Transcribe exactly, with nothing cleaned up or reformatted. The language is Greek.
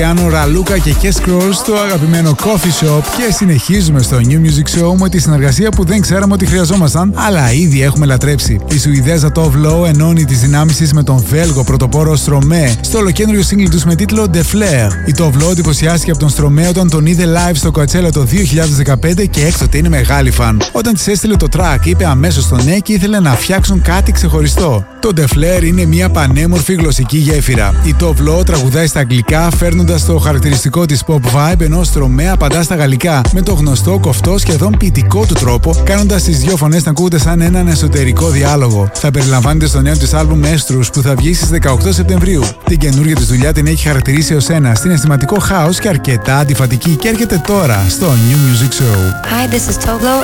Άνω Ραλούκα και Kes Scroll στο αγαπημένο Coffee Shop και συνεχίζουμε στο New Music Show με τη συνεργασία που δεν ξέραμε ότι χρειαζόμασταν, αλλά ήδη έχουμε λατρέψει. Η Σουηδέζα Tove Lo ενώνει τις δυνάμεις της με τον Βέλγο πρωτοπόρο Stromae στο ολοκέντριο single τους με τίτλο The Flare. Η Tove Lo εντυπωσιάστηκε από τον Stromae όταν τον είδε live στο Coachella το δύο χιλιάδες δεκαπέντε και έκτοτε είναι μεγάλη φαν. Όταν της έστειλε το track, είπε αμέσως το ναι και ήθελε να φτιάξουν κάτι ξεχωριστό. Το The Flare είναι μια πανέμορφη γλωσσική γέφυρα. Η Tove Lo τραγουδάει στα αγγλικά, φέρνοντας το χαρακτηριστικό της pop vibe, ενώ ο Stromae απαντά στα γαλλικά με το γνωστό κοφτό σχεδόν ποιητικό του τρόπο, κάνοντας τις δύο φωνές να ακούγονται σαν έναν εσωτερικό διάλογο. Θα περιλαμβάνεται στο νέο της άλμπουμ Estrus που θα βγει στις δεκαοκτώ Σεπτεμβρίου. Την καινούργια της δουλειά την έχει χαρακτηρίσει ως ένα συναισθηματικό χάος και αρκετά αντιφατική και έρχεται τώρα στο New Music Show. Hi, this is Tove Lo